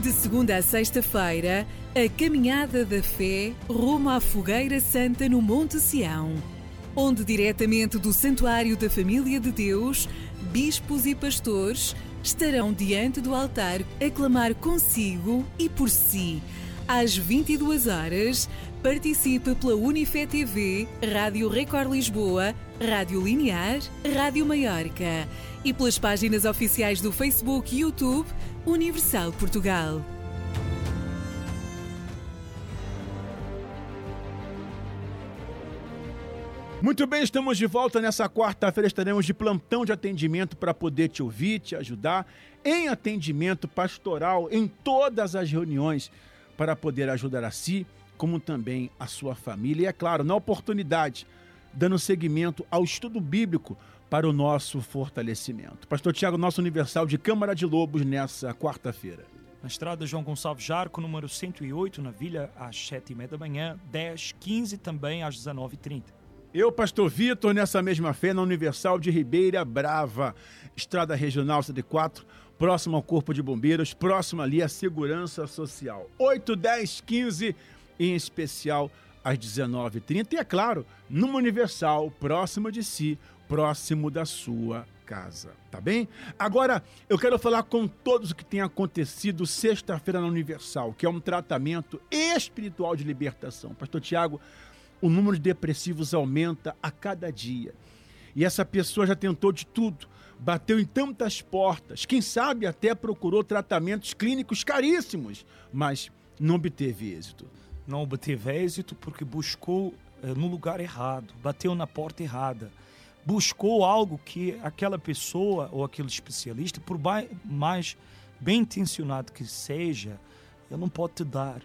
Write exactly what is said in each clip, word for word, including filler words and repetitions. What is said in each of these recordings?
De segunda a sexta-feira, a Caminhada da Fé rumo à Fogueira Santa no Monte Sião, onde diretamente do Santuário da Família de Deus, bispos e pastores estarão diante do altar a clamar consigo e por si. Às vinte e duas horas, participe pela Unifé T V, Rádio Record Lisboa, Rádio Linear, Rádio Maiorca e pelas páginas oficiais do Facebook e YouTube Universal Portugal. Muito bem, estamos de volta. Nessa quarta-feira estaremos de plantão de atendimento para poder te ouvir, te ajudar em atendimento pastoral em todas as reuniões para poder ajudar a si, como também a sua família. E é claro, na oportunidade, dando seguimento ao estudo bíblico para o nosso fortalecimento. Pastor Tiago, nosso Universal de Câmara de Lobos nessa quarta-feira. Na estrada João Gonçalves Jarco, número cento e oito, na Vila, às sete e meia da manhã, dez, quinze também às dezenove e trinta. Eu, Pastor Vitor, nessa mesma fé, na Universal de Ribeira Brava, Estrada Regional cento e quatro, próximo ao Corpo de Bombeiros, próximo ali à Segurança Social. oito, dez, quinze, em especial às dezenove e trinta. E é claro, numa Universal, próximo de si, próximo da sua casa, tá bem? Agora, eu quero falar com todos o que tem acontecido sexta-feira na Universal, que é um tratamento espiritual de libertação. Pastor Tiago, o número de depressivos aumenta a cada dia. E essa pessoa já tentou de tudo, bateu em tantas portas, quem sabe até procurou tratamentos clínicos caríssimos, mas não obteve êxito. Não obteve êxito porque buscou eh, no lugar errado, bateu na porta errada. Buscou algo que aquela pessoa ou aquele especialista, por mais bem intencionado que seja, ele não pode te dar,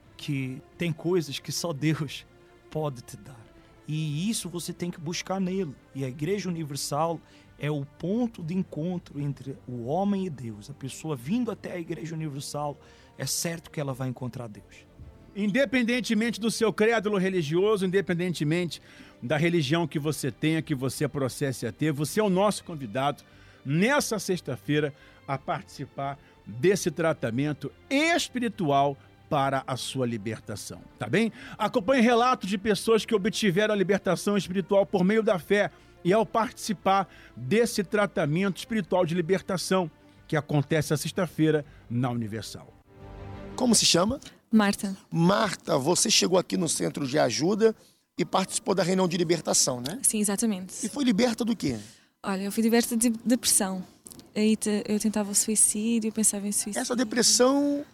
que tem coisas que só Deus pode te dar. E isso você tem que buscar nele. E a Igreja Universal é o ponto de encontro entre o homem e Deus. A pessoa vindo até a Igreja Universal, é certo que ela vai encontrar Deus. Independentemente do seu crédulo religioso, independentemente da religião que você tenha, que você processe a ter, você é o nosso convidado nessa sexta-feira a participar desse tratamento espiritual para a sua libertação, tá bem? Acompanhe relatos de pessoas que obtiveram a libertação espiritual por meio da fé e ao participar desse tratamento espiritual de libertação que acontece a sexta-feira na Universal. Como se chama? Marta. Marta, você chegou aqui no Centro de Ajuda e participou da reunião de libertação, né? Sim, exatamente. E foi liberta do quê? Olha, eu fui liberta de depressão. Aí te, eu tentava o suicídio, eu pensava em suicídio. Essa depressão